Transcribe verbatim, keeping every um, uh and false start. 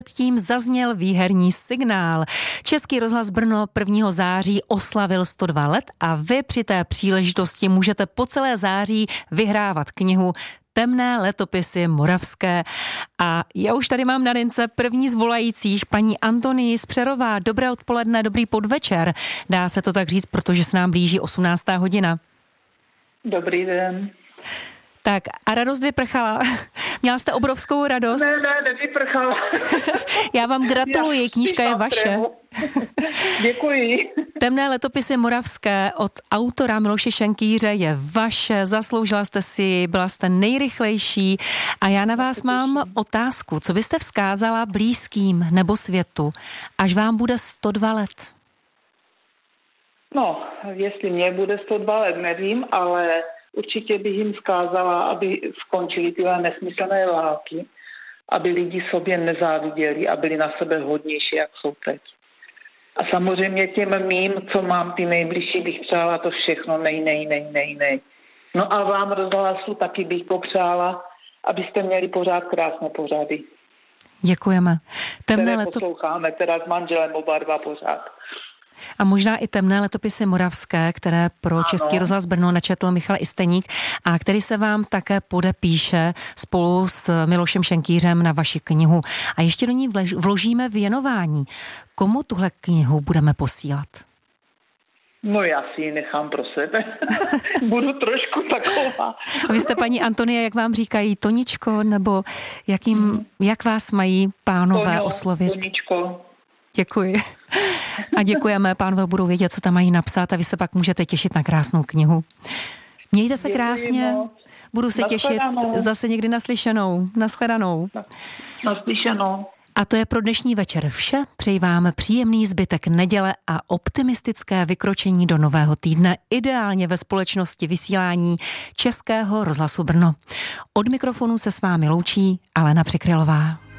Tím zazněl výherní signál. Český rozhlas Brno prvního září oslavil sto dva let a vy při té příležitosti můžete po celé září vyhrávat knihu Temné letopisy moravské. A já už tady mám na lince první z volajících, paní Antonii z Přerova. Dobré odpoledne, dobrý podvečer. Dá se to tak říct, protože se nám blíží osmnáctá hodina. Dobrý den. Tak a radost vyprchala. Měla jste obrovskou radost. Ne, ne, nevyprchala. Já vám gratuluji, knížka je vaše. Děkuji. Temné letopisy moravské od autora Miloše Šenkýře je vaše, zasloužila jste si, byla jste nejrychlejší a já na vás mám otázku. Co byste vzkázala blízkým nebo světu, až vám bude sto dva let? No, jestli mě bude sto dva let, nevím, ale určitě bych jim vzkázala, aby skončili tyhle nesmyslné války, aby lidi sobě nezáviděli a byli na sebe hodnější, jak jsou teď. A samozřejmě těm mým, co mám, ty nejbližší, bych přála to všechno nej, nej, nej, nej, nej. No a vám rozhlasu taky bych popřála, abyste měli pořád krásné pořady. Děkujeme. Temné které leto... posloucháme teda s manželem oba dva pořád. A možná i Temné letopisy moravské, které pro ano. Český rozhlas Brno načetl Michal Isteník a který se vám také podepíše spolu s Milošem Šenkýřem na vaši knihu. A ještě do ní vložíme věnování. Komu tuhle knihu budeme posílat? No já si ji nechám pro sebe. Budu trošku taková. Vy jste, paní Antonie, jak vám říkají, Toničko, nebo jakým, hmm. jak vás mají pánové Toňo, oslovit? Toničko. Děkuji. A děkujeme, pánové budou vědět, co tam mají napsat a vy se pak můžete těšit na krásnou knihu. Mějte se krásně, budu se těšit zase někdy naslyšenou. Nashledanou. Naslyšenou. A to je pro dnešní večer vše. Přeji vám příjemný zbytek neděle a optimistické vykročení do nového týdne, ideálně ve společnosti vysílání Českého rozhlasu Brno. Od mikrofonu se s vámi loučí Alena Přikrylová.